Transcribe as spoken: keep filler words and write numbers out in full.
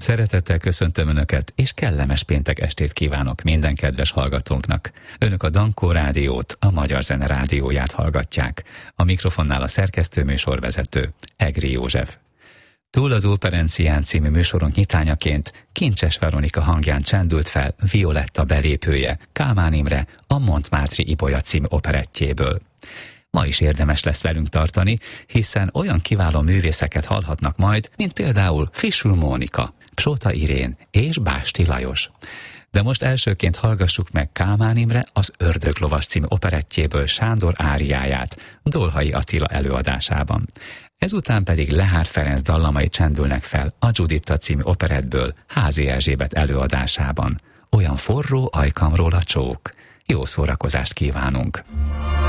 Szeretettel köszöntöm Önöket, és kellemes péntek estét kívánok minden kedves hallgatónknak. Önök a Dankó Rádiót, a Magyar Zene Rádióját hallgatják. A mikrofonnál a szerkesztő műsorvezető, Egri József. Túl az Operencián című műsorunk nyitányaként Kincses Veronika hangján csendült fel Violetta belépője, Kálmán Imre a Montmartre-i Ibolya című operettjéből. Ma is érdemes lesz velünk tartani, hiszen olyan kiváló művészeket hallhatnak majd, mint például Fisul Mónika, Psóta Irén és Básti Lajos. De most elsőként hallgassuk meg Kálmán Imre az Ördöglovas című operettjéből Sándor áriáját, Dolhai Attila előadásában. Ezután pedig Lehár Ferenc dallamai csendülnek fel a Giuditta című operettből Házi Erzsébet előadásában. Olyan forró ajkamról a csók. Jó szórakozást kívánunk!